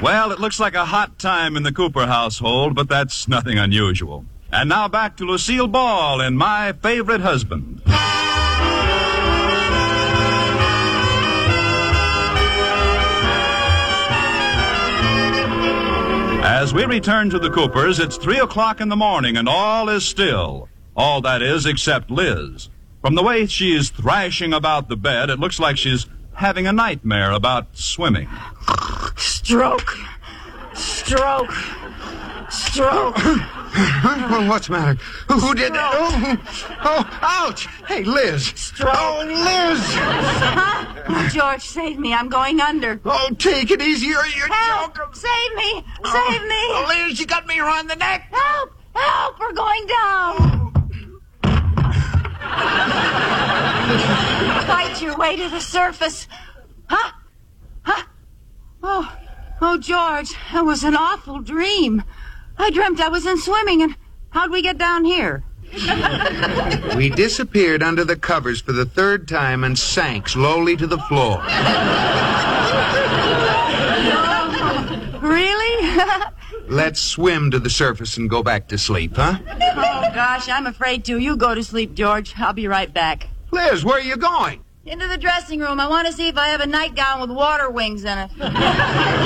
Well, it looks like a hot time in the Cooper household, but that's nothing unusual. And now back to Lucille Ball in My Favorite Husband. As we return to the Coopers, it's 3 o'clock in the morning and all is still. All that is except Liz. From the way she's thrashing about the bed, it looks like she's having a nightmare about swimming. Stroke. What's the matter? Who did that? Oh, ouch! Hey, Liz. Stroke. Oh, Liz! Huh? Oh, George, save me. I'm going under. Oh, take it easy. You're Help! joking. Save me! Save me! Oh, Liz, you got me around the neck. Help! Help! We're going down! Fight your way to the surface. Huh? Oh, George, that was an awful dream. I dreamt I was in swimming, and how'd we get down here? We disappeared under the covers for the third time and sank slowly to the floor. Really? Let's swim to the surface and go back to sleep, huh? Oh, gosh, I'm afraid to. You go to sleep, George. I'll be right back. Liz, where are you going? Into the dressing room. I want to see if I have a nightgown with water wings in it.